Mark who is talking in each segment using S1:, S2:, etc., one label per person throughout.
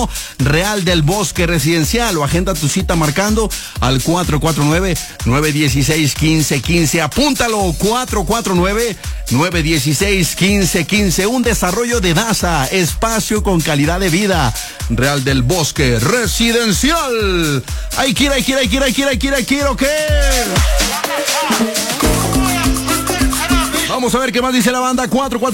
S1: 21, Real del Bosque Residencial, o agenda tu cita marcando al 449-916-1515. Apúntalo, 449-916-1515. Un desarrollo de DASA, espacio con calidad de vida. Real del Bosque Residencial. Hay que ir, ¿ok? Vamos a ver qué más dice la banda.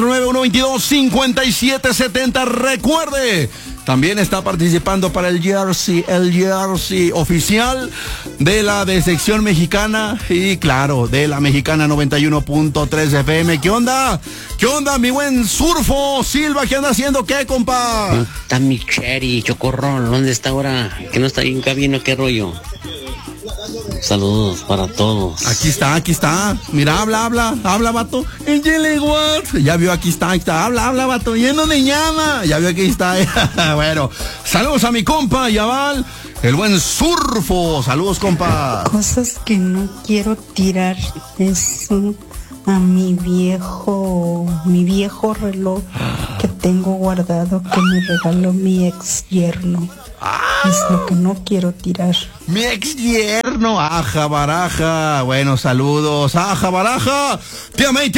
S1: 449-122-5770. Recuerde, también está participando para el jersey oficial de la de sección mexicana y claro, de la mexicana 91.3 FM. ¿Qué onda? ¿Qué onda, mi buen Surfo Silva? ¿Qué anda haciendo? ¿Qué, compa?
S2: ¿Dónde está mi Cherry, Chocorrol? ¿Dónde está ahora? ¿Que no está ahí en cabina? ¿Qué rollo? Saludos para todos.
S1: Aquí está. Mira, habla, vato. Ya vio, aquí está. Habla, vato. ¿Y en dónde llama? Ya vio, aquí está. Bueno, saludos a mi compa Yaval, el buen Surfo. Saludos, compa.
S3: Cosas que no quiero tirar es a mi viejo reloj que tengo guardado, que me regaló mi ex yerno. Es lo que no quiero tirar.
S1: Mi ex yerno, aja baraja. Bueno, saludos, aja baraja. Te amé.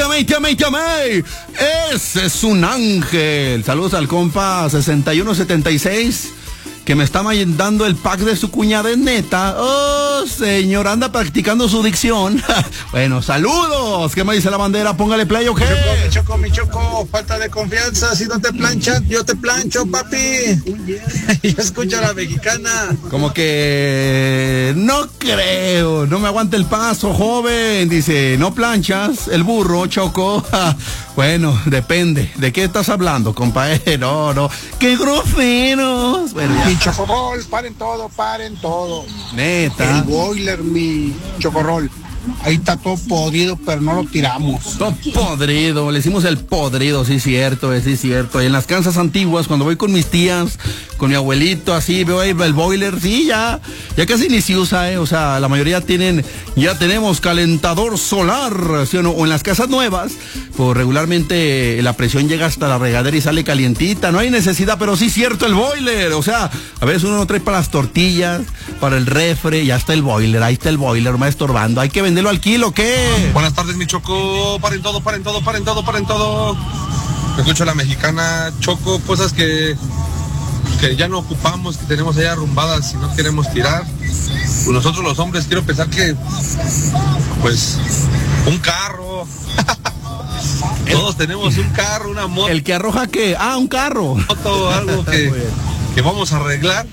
S1: Ese es un ángel. Saludos al compa 6176. Que me está dando el pack de su cuñada, es neta. Oh, señor, anda practicando su dicción. Bueno, saludos. ¿Qué me dice la bandera? Póngale play, ¿ok?
S4: Mi choco, falta de confianza. Si no te planchan, yo te plancho, papi. Yo escucho a la mexicana.
S1: Como que no creo, no me aguanta el paso, joven. Dice, no planchas el burro, Choco. Bueno, depende. ¿De qué estás hablando, compa? No. ¡Qué groseros! Bueno, ya.
S4: Mi Chocorrol, paren todo.
S1: Neta.
S4: El boiler, mi Chocorrol. Ahí está todo podrido, pero no lo tiramos.
S1: Todo podrido, le hicimos el podrido, sí cierto. Y en las casas antiguas, cuando voy con mis tías, con mi abuelito, así, veo ahí el boiler, sí, ya casi ni se usa, o sea, la mayoría ya tenemos calentador solar, ¿sí o no? O en las casas nuevas, pues regularmente la presión llega hasta la regadera y sale calientita, no hay necesidad, pero sí cierto el boiler, o sea, a veces uno no trae para las tortillas, para el refre, ya está el boiler, ahí está el boiler, me va estorbando, hay que venderlo al kilo, ¿qué?
S5: Buenas tardes, mi Choco, paren todo. Escucho a la mexicana, Choco, cosas que ya no ocupamos, que tenemos allá arrumbadas y no queremos tirar. Pues nosotros los hombres quiero pensar que, pues, un carro. Todos tenemos un carro, una moto.
S1: ¿El que arroja qué? Un carro.
S5: Moto, algo que vamos a arreglar.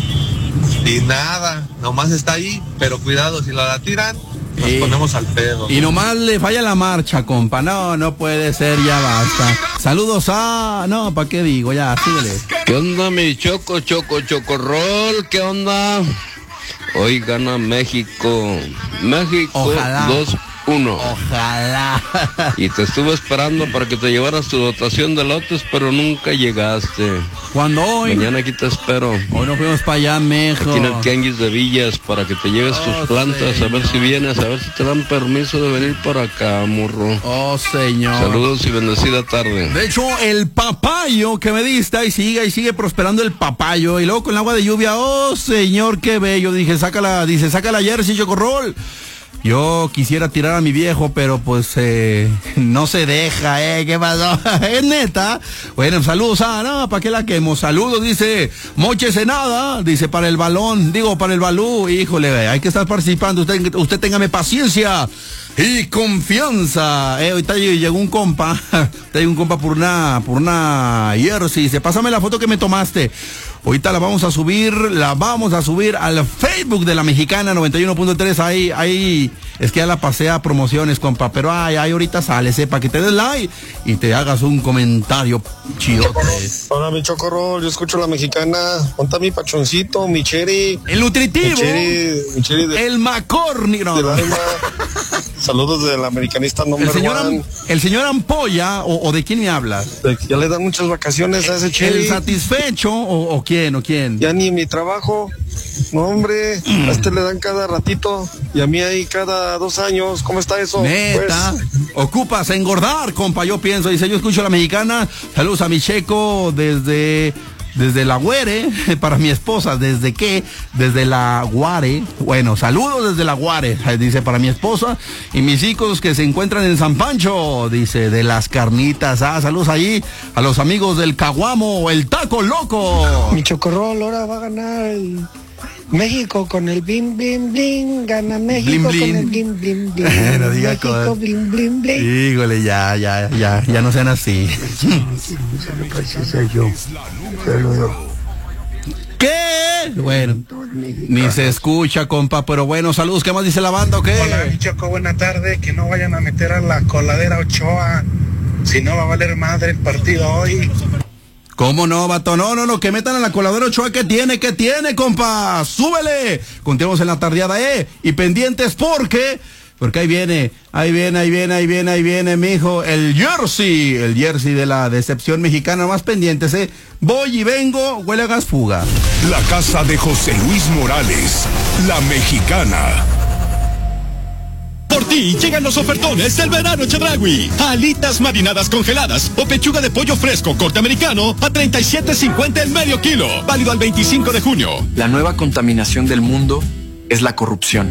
S5: Y nada, nomás está ahí, pero cuidado, si la tiran, nos ponemos al pedo.
S1: Y nomás le falla la marcha, compa. No puede ser, ya basta. Saludos no, ¿para qué digo? Ya, síguele.
S6: ¿Qué onda, mi Chocorrol? ¿Qué onda? Hoy gana México.
S1: Ojalá.
S6: 2-1.
S1: Ojalá.
S6: Y te estuve esperando para que te llevaras tu dotación de lotes, pero nunca llegaste.
S1: ¿Cuándo hoy?
S6: Mañana aquí te espero.
S1: Hoy nos fuimos para allá, México.
S6: Aquí en el Tianguis de Villas, para que te lleves tus plantas, señor. A ver si vienes, a ver si te dan permiso de venir para acá, morro.
S1: Oh, señor.
S6: Saludos y bendecida tarde.
S1: De hecho, el papayo que me diste, y sigue prosperando el papayo. Y luego con el agua de lluvia, oh, señor, qué bello. Saca la jersey, Chocorrol. Yo quisiera tirar a mi viejo, pero pues no se deja, ¿qué pasó? Es neta. Bueno, saludos, ¿para qué la quemo? Saludos, dice, móchese nada, dice, para el balú, híjole, hay que estar participando, usted téngame paciencia y confianza. Ahorita llegó un compa, por una jersey, dice, pásame la foto que me tomaste. Ahorita la vamos a subir al Facebook de la Mexicana 91.3, ahí, es que ya la pasé a promociones, compa, pero ahí ahorita sales, para que te des like y te hagas un comentario chido.
S4: Hola, mi Chocorrol, yo escucho a la Mexicana, ponta mi pachoncito, mi Cherry.
S1: El nutritivo.
S4: Mi cherry
S1: el Macorni.
S4: Saludos de la americanista número 1.
S1: El señor Ampolla, o ¿de quién me hablas?
S4: Ya le dan muchas vacaciones a ese Cherry.
S1: ¿El satisfecho o quién?
S4: Ya ni en mi trabajo. No, hombre, a este le dan cada ratito y a mí ahí cada 2 años. ¿Cómo está eso?
S1: Neta, pues, ocupas engordar, compa, yo pienso. Dice, yo escucho a la Mexicana. Saludos a mi Checo desde desde la Guare, para mi esposa, desde la Guare, bueno, saludos desde la Guare, dice, para mi esposa y mis hijos que se encuentran en San Pancho, dice, de las carnitas, saludos ahí a los amigos del Caguamo, el Taco Loco.
S7: Mi Chocorrol, ahora va a ganar el México con el blim blim blim, gana México
S1: Blim, blim.
S7: con el blim blim blim.
S1: No diga
S7: México
S1: cosas.
S7: blim blim blim.
S1: Híjole, ya no sean así. ¿Qué? Bueno, ni se escucha, compa, pero bueno, saludos. ¿Qué más dice la banda o qué?
S4: Hola, mi Choco, buena tarde. Que no vayan a meter a la coladera Ochoa. Si no, va a valer madre el partido hoy.
S1: ¿Cómo no, vato? No, que metan a la coladera Ochoa. ¿Qué tiene, compa? ¡Súbele! Continuamos en la tardeada, y pendientes porque ahí viene, mijo, el jersey de la decepción mexicana, más pendientes, voy y vengo, huele a gas fuga.
S8: La casa de José Luis Morales, la mexicana.
S9: Por ti llegan los ofertones del verano Chedraui. Alitas marinadas congeladas o pechuga de pollo fresco corte americano a $37.50 el medio kilo. Válido al 25 de junio.
S10: La nueva contaminación del mundo es la corrupción.